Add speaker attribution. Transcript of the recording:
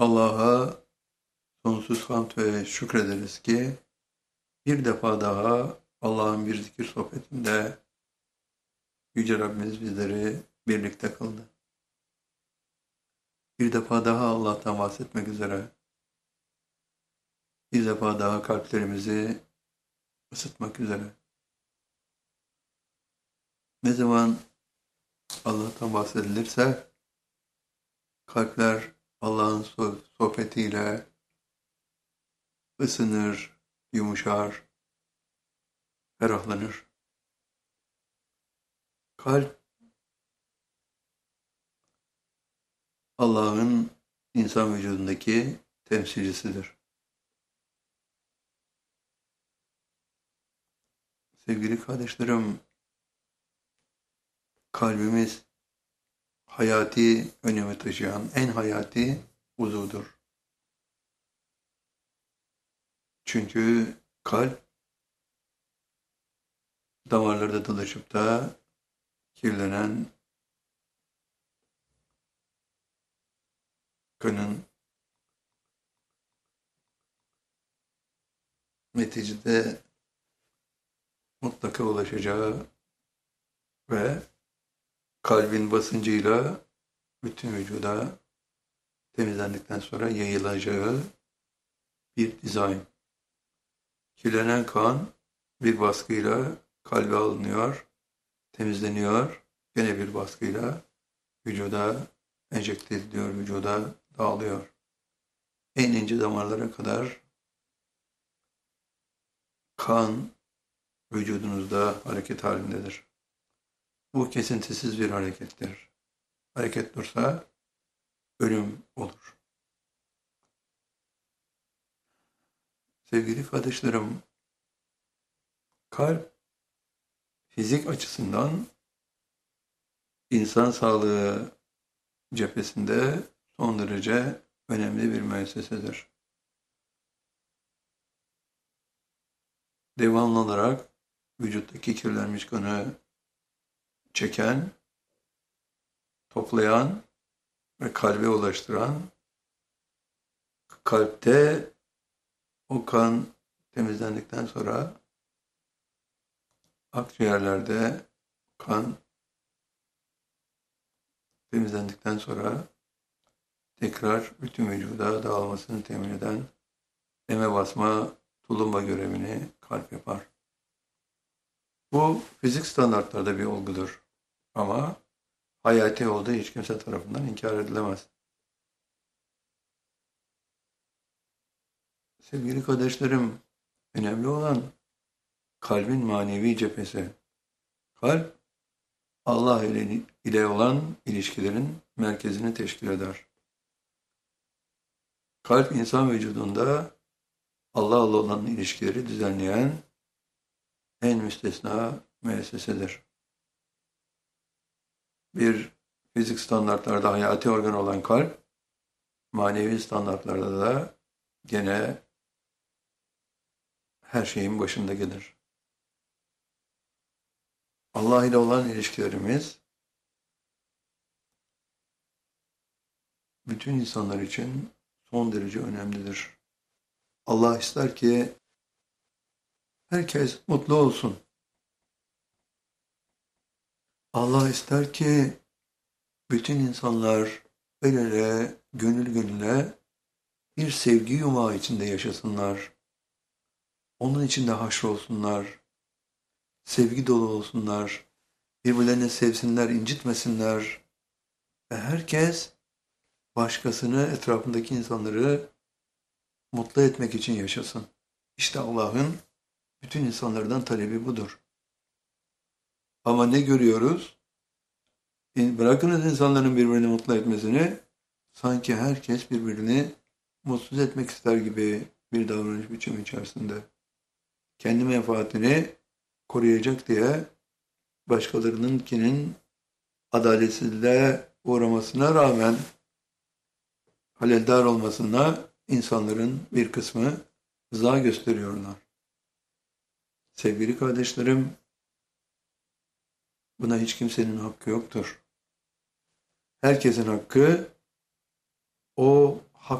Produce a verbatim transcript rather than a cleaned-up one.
Speaker 1: Allah'a sonsuz hamd ve şükrederiz ki bir defa daha Allah'ın bir zikir sohbetinde Yüce Rabbimiz bizleri birlikte kıldı. Bir defa daha Allah'tan bahsetmek üzere, bir defa daha kalplerimizi ısıtmak üzere. Ne zaman Allah'tan bahsedilirse kalpler Allah'ın sohbetiyle ısınır, yumuşar, ferahlanır. Kalp Allah'ın insan vücudundaki temsilcisidir. Sevgili kardeşlerim, kalbimiz hayati önemi taşıyan en hayati uzuvdur. Çünkü kalp damarlarda dolaşıp da kirlenen kanın neticede mutlaka ulaşacağı ve kalbin basıncıyla bütün vücuda temizlendikten sonra yayılacağı bir dizayn. Kirlenen kan bir baskıyla kalbe alınıyor, temizleniyor, gene bir baskıyla vücuda enjekte ediliyor, vücuda dağılıyor. En ince damarlara kadar kan vücudunuzda hareket halindedir. Bu kesintisiz bir harekettir. Hareket dursa ölüm olur. Sevgili kardeşlerim, kalp fizik açısından insan sağlığı cephesinde son derece önemli bir müessesedir. Devamlı olarak vücuttaki kirlenmiş kanı çeken, toplayan ve kalbe ulaştıran, kalpte o kan temizlendikten sonra akciğerlerde kan temizlendikten sonra tekrar bütün vücuda dağılmasını temin eden eme basma tulumba görevini kalp yapar. Bu fizik standartlarda bir olgudur. Ama hayati olduğu hiç kimse tarafından inkar edilemez. Sevgili kardeşlerim, önemli olan kalbin manevi cephesi. Kalp, Allah ile, ile olan ilişkilerin merkezini teşkil eder. Kalp insan vücudunda Allah'la olan ilişkileri düzenleyen en müstesna müessesedir. Bir fizik standartlarda hayati organ olan kalp, manevi standartlarda da gene her şeyin başında gelir. Allah ile olan ilişkilerimiz bütün insanlar için son derece önemlidir. Allah ister ki herkes mutlu olsun. Allah ister ki bütün insanlar el ele, gönül gönüle bir sevgi yumağı içinde yaşasınlar. Onun içinde haşrolsunlar. Sevgi dolu olsunlar. Birbirlerini sevsinler, incitmesinler. Ve herkes başkasını, etrafındaki insanları mutlu etmek için yaşasın. İşte Allah'ın bütün insanlardan talebi budur. Ama ne görüyoruz? Bırakınız insanların birbirini mutlu etmesini, sanki herkes birbirini mutsuz etmek ister gibi bir davranış biçimi içerisinde. Kendi menfaatini koruyacak diye başkalarınınkinin adaletsizliğe uğramasına rağmen haleldar olmasına insanların bir kısmı rıza gösteriyorlar. Sevgili kardeşlerim, buna hiç kimsenin hakkı yoktur. Herkesin hakkı o